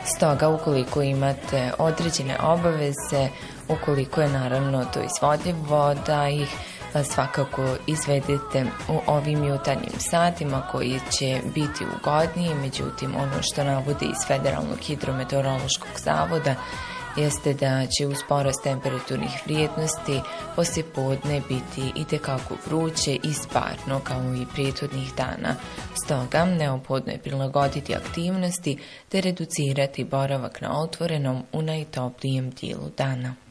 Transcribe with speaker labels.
Speaker 1: Stoga, ukoliko imate određene obaveze, ukoliko je naravno to izvodljivo, da ih svakako izvedete u ovim jutarnjim satima koji će biti ugodniji. Međutim, ono što navodi iz Federalnog hidrometeorološkog zavoda jeste da će uz porast temperaturnih vrijednosti poslijepodne biti itekako vruće i sparno kao i prethodnih dana. Stoga neophodno je prilagoditi aktivnosti te reducirati boravak na otvorenom u najtoplijem dijelu dana.